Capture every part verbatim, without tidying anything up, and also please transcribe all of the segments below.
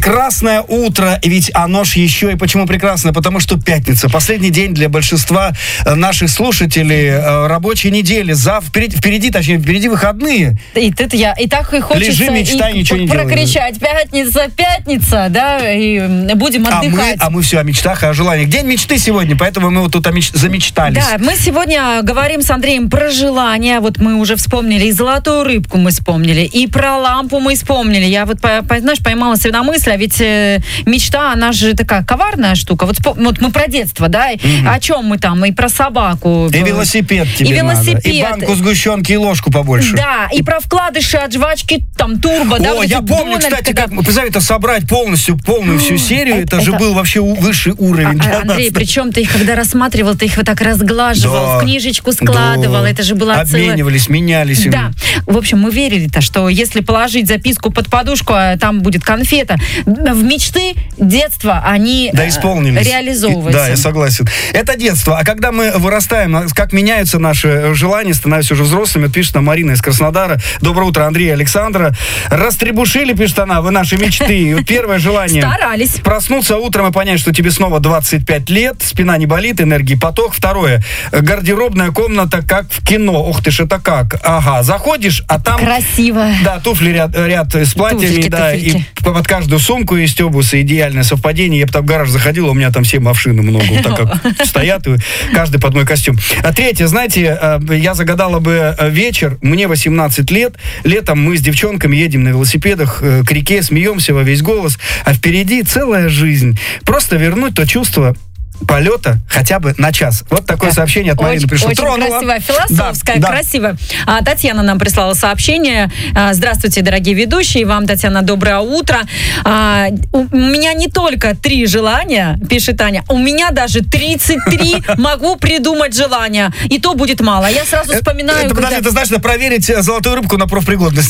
Прекрасное утро, ведь оно ж еще и почему прекрасно? Потому что пятница, последний день для большинства наших слушателей рабочей недели. Зав... Впереди, впереди, точнее, впереди выходные. И, ты, я, и так и хочется Лежи, мечтай, и ничего не прокричать: пятница, пятница, да, и будем отдыхать. А мы, а мы все о мечтах и о желаниях. День мечты сегодня, поэтому мы вот тут меч... замечтались. Да, мы сегодня говорим с Андреем про желания. Вот мы уже вспомнили и золотую рыбку мы вспомнили, и про лампу мы вспомнили. Я вот, знаешь, поймала себя на мысли, а ведь э, мечта, она же такая коварная штука. Вот, вот мы про детство, да, угу. О чем мы там, и про собаку. И велосипед тебе и велосипед. Надо. И банку сгущенки, и ложку побольше. Да, и про вкладыши от жвачки, там, турбо, О, да. Вот я помню, Дональд, кстати, когда... как, представь, это собрать полностью, полную всю серию, это, это же был вообще высший уровень. А, Андрей, нас. Причем ты их, когда рассматривал, ты их вот так разглаживал, да, в книжечку складывал, да. Это же была Обменивались, целая... менялись. Да, в общем, мы верили-то, что если положить записку под подушку, там будет конфета. В мечты детства они да, исполнились. Реализовываются. Да, я согласен. Это детство. А когда мы вырастаем, как меняются наши желания, становимся уже взрослыми, пишет нам Марина из Краснодара. Доброе утро, Андрей и Александра. Растребушили, пишет она, вы наши мечты. Первое желание. Старались. Проснуться утром и понять, что тебе снова двадцать пять лет, спина не болит, энергии поток. Второе. Гардеробная комната, как в кино. Ух ты ж, это как? Ага, заходишь, а там... Красиво. Да, туфли ряд, ряд с платьями, туфельки, да, туфельки. И под каждую сумку есть обусы, идеальное совпадение. Я бы там в гараж заходил, у меня там все машины много, вот так как стоят, и каждый под мой костюм. А третье, знаете, я загадала бы вечер, мне восемнадцать лет, летом мы с девчонками едем на велосипедах к реке, смеемся во весь голос, а впереди целая жизнь. Просто вернуть то чувство полета хотя бы на час. Вот такое да. сообщение от Марины очень, пришло. Очень Тронула. красиво, философское, да, красиво. Да. А, Татьяна нам прислала сообщение. А, здравствуйте, дорогие ведущие. Вам, Татьяна, доброе утро. А, у меня не только три желания, пишет Таня, у меня даже тридцать три могу придумать желания. И то будет мало. Я сразу вспоминаю... Это, подожди, ты знаешь, надо проверить золотую рыбку на профпригодность.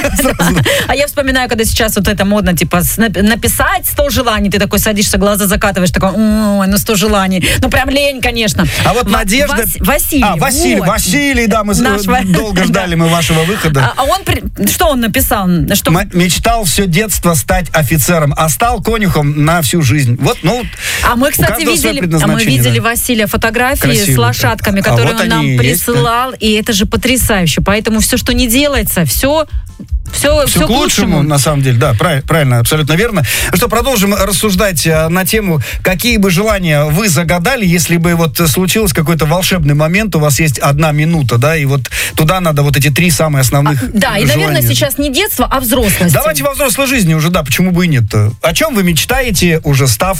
А я вспоминаю, когда сейчас вот это модно, типа, написать сто желаний, ты такой садишься, глаза закатываешь, такой, ой, ну сто желаний. Ну, прям лень, конечно. А вот Надежда... Вас... Василий. А, Василий, вот. Василий, да, мы Наш... долго ждали мы вашего выхода. А, а он... Что он написал? Что... Мечтал все детство стать офицером, а стал конюхом на всю жизнь. Вот, ну... А мы, кстати, видели, а мы видели, да. Василия, фотографии Красивый, с лошадками, да. которые а вот он нам присылал, есть, да. И это же потрясающе. Поэтому все, что не делается, все... Все, все, все к лучшему. лучшему, на самом деле, да, правильно, правильно, абсолютно верно. Ну что, продолжим рассуждать на тему, какие бы желания вы загадали, если бы вот случился какой-то волшебный момент, у вас есть одна минута, да, и вот туда надо вот эти три самые основных а, Да, желания. И, наверное, сейчас не детство, а взрослость. Давайте во взрослой жизни уже, да, почему бы и нет-то. О чем вы мечтаете, уже став